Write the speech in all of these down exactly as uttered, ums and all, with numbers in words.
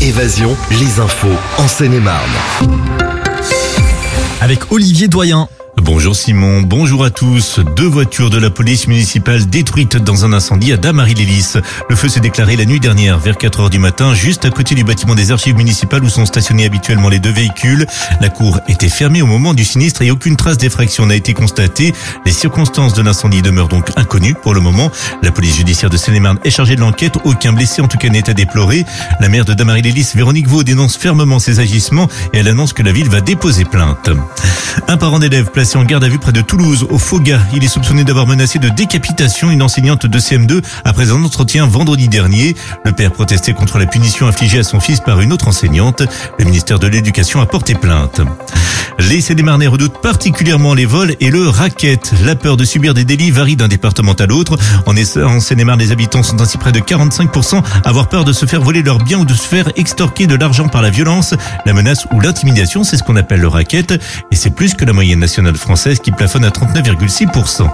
Évasion, les infos en Seine-et-Marne. Avec Olivier Doyen. Bonjour Simon, bonjour à tous. Deux voitures de la police municipale détruites dans un incendie à Damary-lès-Lys. Le feu s'est déclaré la nuit dernière vers quatre heures du matin, juste à côté du bâtiment des archives municipales où sont stationnés habituellement les deux véhicules. La cour était fermée au moment du sinistre et aucune trace d'effraction n'a été constatée. Les circonstances de l'incendie demeurent donc inconnues pour le moment. La police judiciaire de Seine-et-Marne est chargée de l'enquête. Aucun blessé en tout cas n'est à déplorer. La maire de Damary-lès-Lys, Véronique Vaux, dénonce fermement ces agissements et elle annonce que la ville va déposer plainte. Un parent d'élève placé en garde à vue près de Toulouse, au Foga. Il est soupçonné d'avoir menacé de décapitation une enseignante de C M deux après un entretien vendredi dernier. Le père protestait contre la punition infligée à son fils par une autre enseignante. Le ministère de l'Éducation a porté plainte. Les Seine-et-Marnais redoutent particulièrement les vols et le racket. La peur de subir des délits varie d'un département à l'autre. En Seine-et-Marne, les habitants sont ainsi près de quarante-cinq pour cent à avoir peur de se faire voler leurs biens ou de se faire extorquer de l'argent par la violence, la menace ou l'intimidation. C'est ce qu'on appelle le racket. Et c'est plus que la moyenne nationale française qui plafonne à trente-neuf virgule six pour cent.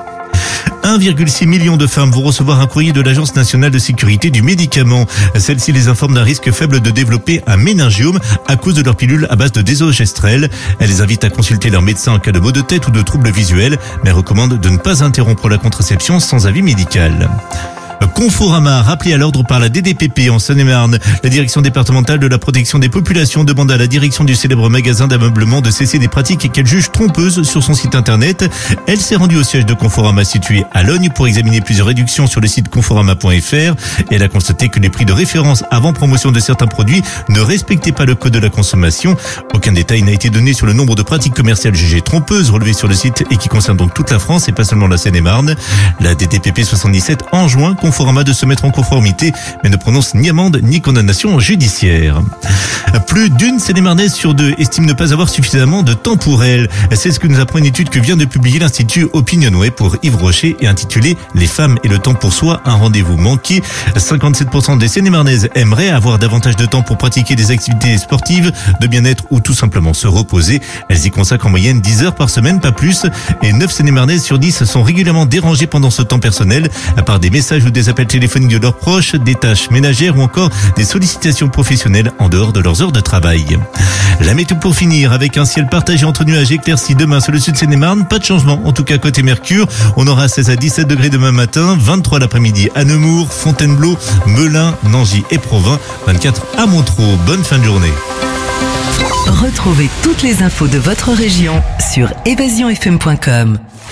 un virgule six million de femmes vont recevoir un courrier de l'Agence nationale de sécurité du médicament. Celle-ci les informe d'un risque faible de développer un méningiome à cause de leur pilule à base de désogestrel. Elle les invite à consulter leur médecin en cas de maux de tête ou de troubles visuels, mais recommande de ne pas interrompre la contraception sans avis médical. Conforama, rappelé à l'ordre par la D D P P en Seine-et-Marne. La direction départementale de la protection des populations demande à la direction du célèbre magasin d'ameublement de cesser des pratiques qu'elle juge trompeuses sur son site internet. Elle s'est rendue au siège de Conforama situé à Logne pour examiner plusieurs réductions sur le site conforama point f r. Et elle a constaté que les prix de référence avant promotion de certains produits ne respectaient pas le code de la consommation. Aucun détail n'a été donné sur le nombre de pratiques commerciales jugées trompeuses relevées sur le site et qui concernent donc toute la France et pas seulement la Seine-et-Marne. La D D P P soixante-dix-sept enjoint Conforama de se mettre en conformité, mais ne prononce ni amende ni condamnation judiciaire. Plus d'une Seine-et-Marnaise sur deux estime ne pas avoir suffisamment de temps pour elle. C'est ce que nous apprend une étude que vient de publier l'Institut Opinionway pour Yves Rocher et intitulée « Les femmes et le temps pour soi, un rendez-vous manqué ». cinquante-sept pour cent des Seine-et-Marnaises aimeraient avoir davantage de temps pour pratiquer des activités sportives, de bien-être ou tout simplement se reposer. Elles y consacrent en moyenne dix heures par semaine, pas plus. Et neuf Seine-et-Marnaises sur dix sont régulièrement dérangées pendant ce temps personnel par des messages ou des appels téléphoniques de leurs proches, des tâches ménagères ou encore des sollicitations professionnelles en dehors de leurs heures de travail. La météo pour finir, avec un ciel partagé entre nuages et éclaircies demain sur le sud Seine-et-Marne. Pas de changement, en tout cas côté Mercure. On aura seize à dix-sept degrés demain matin, vingt-trois l'après-midi à Nemours, Fontainebleau, Melun, Nangy et Provins, vingt-quatre à Montereau. Bonne fin de journée. Retrouvez toutes les infos de votre région sur évasion f m point com.